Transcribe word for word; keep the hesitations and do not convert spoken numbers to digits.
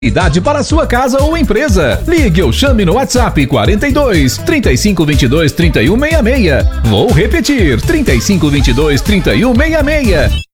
Idade para sua casa ou empresa. Ligue ou chame no WhatsApp quarenta e dois, trinta e cinco, vinte e dois, trinta e um, sessenta e seis. Vou repetir, trinta e cinco, vinte e dois, trinta e um, sessenta e seis.